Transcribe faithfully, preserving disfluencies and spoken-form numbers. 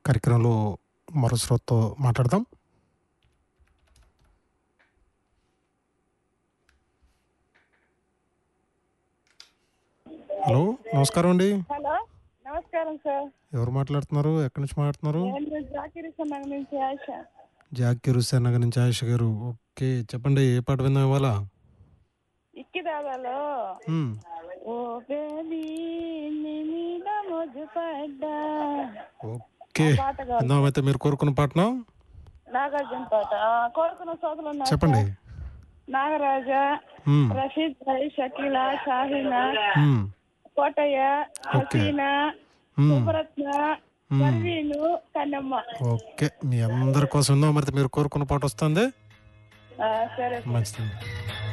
కార్యక్రమంలో మరో శ్రోతతో మాట్లాడదాం. హలో, నమస్కారం అండి. హలో, నమస్కారం సార్. ఎవరు మాట్లాడుతున్నారు? ఎక్కడి నుంచి మాట్లాడుతున్నారు? నేను జాకిర్ హుస్సేన్ నగర్ నుంచి ఆయిష. జాకీర్ హుస్సేన్ నగర్ నుంచి ఆయిష గారు. ఓకే, చెప్పండి, ఏ పాట విందాం ఇవాళ? ఇక్కిదాదాలో మ్మ్. ఓ బేబీ నీ మీద మోజు పడ్డా ఓకే, ఆ పాట కావాలి. విందాం. అయితే మీరు కోరుకున్న పాటను నాగార్జున పాట. ఆ, కోరుకున్న సోదరులు ఉన్నారు చెప్పండి. సార్. నాగరాజ, మ్మ్. రషీద్ భాయ్, షకీల, షాహీనా, మ్మ్. కోటయ్య, ఓకే. హసీనా, మ్మ్. శుభరత్న, మ్మ్. పర్వీను, కన్నమ్మ. ఓకే, మీ అందరి కోసం విందాం. మరి మీరు కోరుకున్న పాట వస్తుంది. ఆ, సరే సార్. మంచిది.